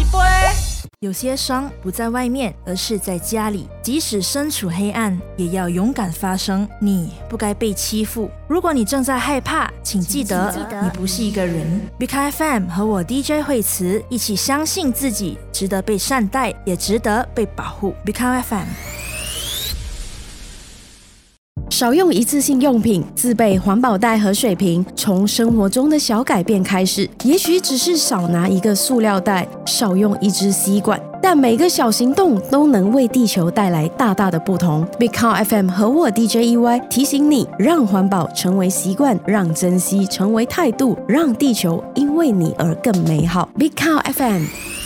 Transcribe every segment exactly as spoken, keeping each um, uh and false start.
一杯。 有些伤不在外面，而是在家里。即使身处黑暗，也要勇敢发声。你不该被欺负。如果你正在害怕，请记得，你不是一个人。B K F M 和我 D J 惠慈一起相信自己，值得被善待，也值得被保护。B K F M。 少用一次性用品，自备环保袋和水瓶，从生活中的小改变开始。也许只是少拿一个塑料袋，少用一支吸管，但每个小行动都能为地球带来大大的不同。Big Cow F M 和我 D J E Y 提醒你，让环保成为习惯，让珍惜成为态度，让地球因为你而更美好。Big Cow F M。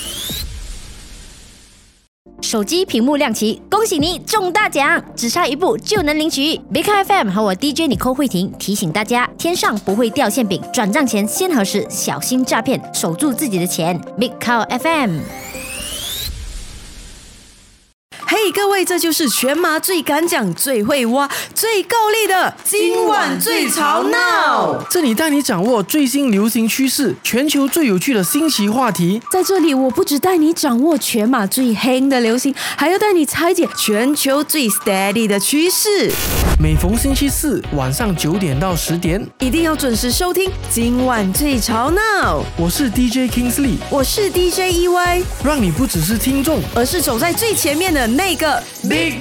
手机屏幕亮起，恭喜你中大奖，只差一步就能领取。Big F M 和我 D J Nicole 慧婷提醒大家，天上不会掉馅饼，转账前先核实，小心诈骗，守住自己的钱。Big Cow F M。 嘿、hey, 各位，这就是全马最敢讲、最会挖、最够力的今晚最吵闹。 这里带你掌握最新流行趋势，全球最有趣的新奇话题。 在这里，我不只带你掌握全马最黑的流行，还要带你拆解全球最 steady 的趋势。 每逢星期四晚上九点到十点， 一定要准时收听今晚最吵闹。 我是 D J Kingsley， 我是 D J E Y， 让你不只是听众， 而是走在最前面的那个 Big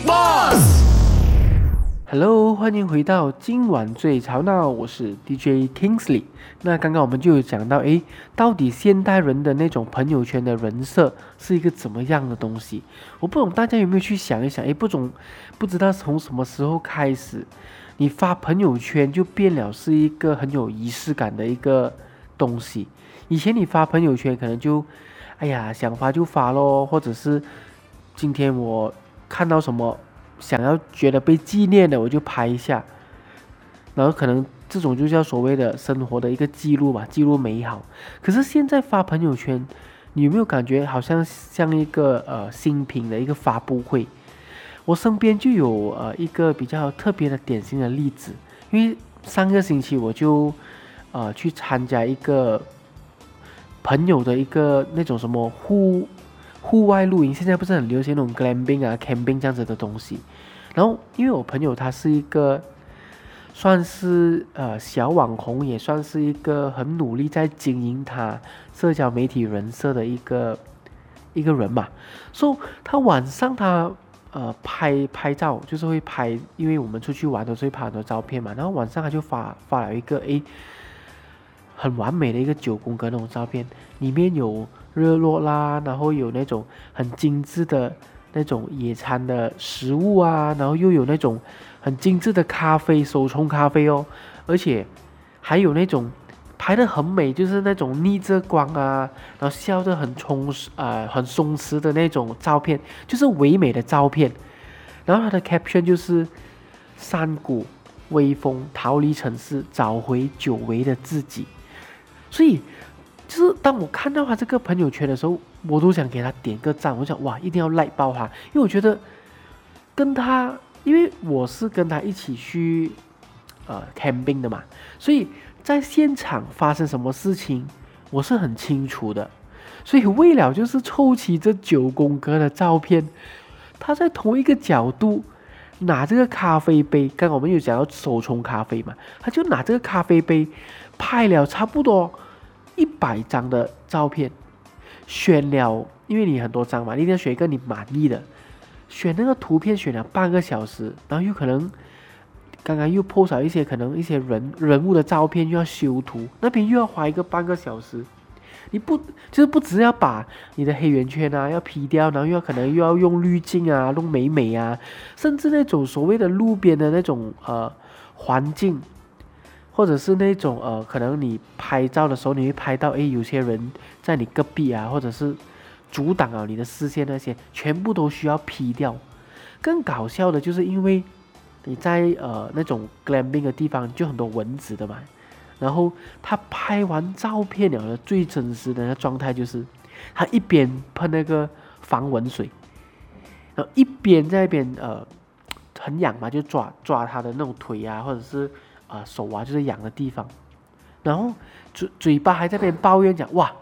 Boss。Hello， 欢迎回到今晚最吵闹，我是 D J Kingsley。那刚刚我们就有讲到，诶，到底现代人的那种朋友圈的人设是一个怎么样的东西？我不懂大家有没有去想一想，诶，不懂，不知道从什么时候开始，你发朋友圈就变了是一个很有仪式感的一个东西。以前你发朋友圈可能就，哎呀，想发就发咯，或者是今天我看到什么想要觉得被纪念的，我就拍一下，然后可能这种就叫所谓的生活的一个记录吧，记录美好。可是现在发朋友圈，你有没有感觉好像像一个呃新品的一个发布会？我身边就有呃一个比较特别的典型的例子，因为上个星期我就呃去参加一个朋友的一个那种什么户户外露营，现在不是很流行那种 glamping 啊 camping 这样子的东西。然后因为我朋友他是一个算是呃小网红，也算是一个很努力在经营他社交媒体人设的一个一个人嘛，所以他晚上他呃拍拍照就是会拍，因为我们出去玩都是会拍很多照片嘛，然后晚上他就发发了一个诶很完美的一个九宫格那种照片，里面有日落啦，然后有那种很精致的那种野餐的食物啊，然后又有那种很精致的咖啡，手冲咖啡哦，而且还有那种拍得很美，就是那种逆着光啊，然后笑得很充实啊、呃，很松弛的那种照片，就是唯美的照片。然后他的 caption 就是山谷微风，逃离城市，找回久违的自己。所以就是当我看到他这个朋友圈的时候，我都想给他点个赞。我想哇，一定要 like 爆他，因为我觉得跟他，因为我是跟他一起去呃 camping 的嘛，所以在现场发生什么事情，我是很清楚的。所以为了就是凑齐这九宫格的照片，他在同一个角度拿这个咖啡杯，刚刚我们有讲到手冲咖啡嘛，他就拿这个咖啡杯拍了差不多一百张的照片，选了，因为你很多张嘛，你一定要选一个你满意的，选那个图片选了半个小时，然后又可能刚刚又 post 了一些可能一些人人物的照片，又要修图，那边又要花一个半个小时。你不就是不只要把你的黑圆圈啊要 P 掉，然后又要可能又要用滤镜啊弄美美啊，甚至那种所谓的路边的那种呃环境，或者是那种呃可能你拍照的时候你会拍到诶有些人在你隔壁啊，或者是阻挡了你的视线，那些全部都需要 P 掉。更搞笑的就是因为你在呃那种 glamping 的地方就很多蚊子的嘛，然后他拍完照片了的最真实的那个状态就是他一边喷那个防蚊水，然后一边在那边呃很痒嘛，就抓抓他的那种腿啊，或者是呃手啊，就是痒的地方，然后嘴嘴巴还在那边抱怨讲哇，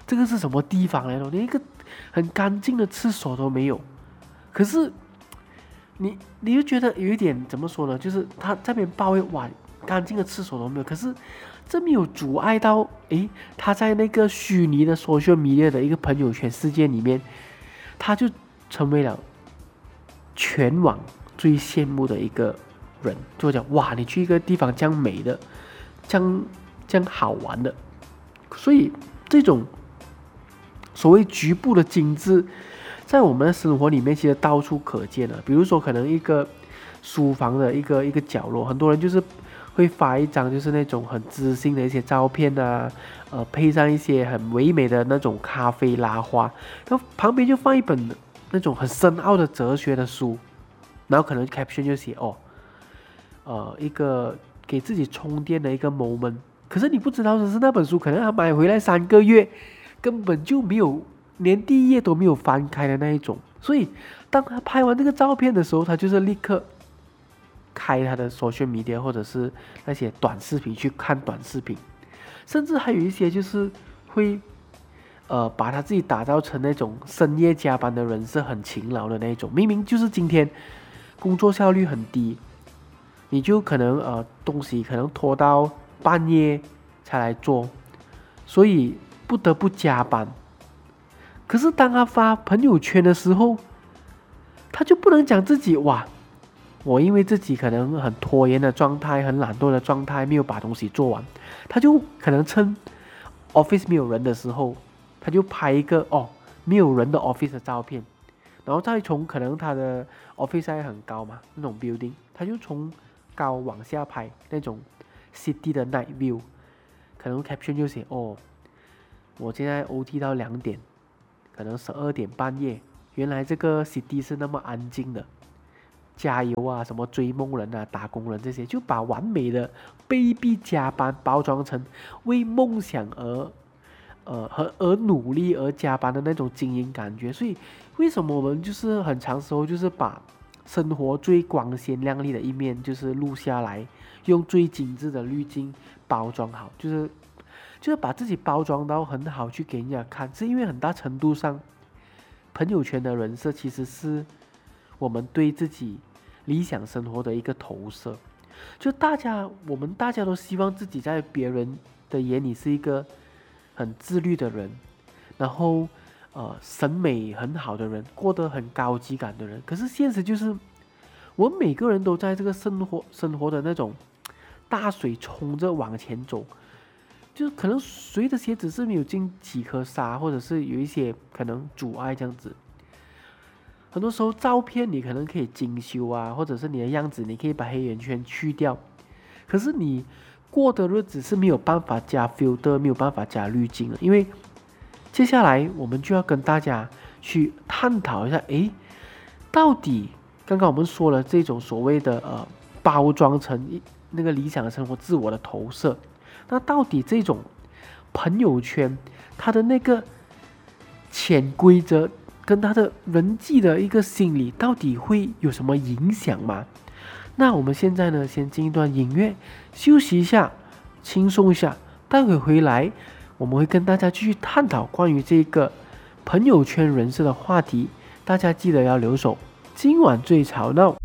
这个是什么地方来的？连一个很干净的厕所都没有。可是你你就觉得有一点怎么说呢？就是他这边抱怨哇，干净的厕所都没有。可是这没有阻碍到，诶，他在那个虚拟的 social media 的一个朋友圈世界里面，他就成为了全网最羡慕的一个人。就讲哇，你去一个地方这样美的，这样这样好玩的。所以这种所谓局部的精致，在我们的生活里面其实到处可见的。比如说，可能一个书房的一个一个角落，很多人就是会发一张就是那种很知性的一些照片啊，呃，配上一些很唯美的那种咖啡拉花，然后旁边就放一本那种很深奥的哲学的书，然后可能 caption 就写哦，呃，一个给自己充电的一个 moment。可是你不知道的是，那本书可能他买回来三个月，根本就没有，连第一页都没有翻开的那一种。所以当他拍完这个照片的时候，他就是立刻开他的 social media 或者是那些短视频去看短视频，甚至还有一些就是会呃把他自己打造成那种深夜加班的人是很勤劳的那一种。明明就是今天工作效率很低，你就可能呃东西可能拖到半夜才来做，所以不得不加班。可是当他发朋友圈的时候，他就不能讲自己哇，我因为自己可能很拖延的状态，很懒惰的状态，没有把东西做完。他就可能趁 office 没有人的时候，他就拍一个哦没有人的 office 的照片，然后再从可能他的 office 还很高嘛，那种 building， 他就从高往下拍那种 city 的 night view， 可能 caption 就写哦，我现在 O T 到两点，可能十二点半夜，原来这个 city 是那么安静的。加油啊，什么追梦人啊，打工人这些，就把完美的卑鄙加班包装成为梦想而呃和而努力而加班的那种精英感觉。所以为什么我们就是很长时候就是把生活最光鲜亮丽的一面就是录下来，用最精致的滤镜包装好，就是就是把自己包装到很好去给人家看，是因为很大程度上朋友圈的人设其实是我们对自己理想生活的一个投射。就大家我们大家都希望自己在别人的眼里是一个很自律的人，然后呃审美很好的人，过得很高级感的人。可是现实就是我们每个人都在这个生活生活的那种大水冲着往前走，就是可能谁的鞋子是没有进几颗沙，或者是有一些可能阻碍这样子。很多时候照片你可能可以精修啊，或者是你的样子你可以把黑眼圈去掉，可是你过的日子是没有办法加 filter， 没有办法加滤镜的。因为接下来我们就要跟大家去探讨一下，诶，到底刚刚我们说了这种所谓的呃包装成那个理想的生活自我的投射，那到底这种朋友圈它的那个潜规则跟他的人际的一个心理到底会有什么影响吗？那我们现在呢，先进一段音乐，休息一下，轻松一下。待会回来，我们会跟大家继续探讨关于这个朋友圈人设的话题。大家记得要留守，今晚最吵闹。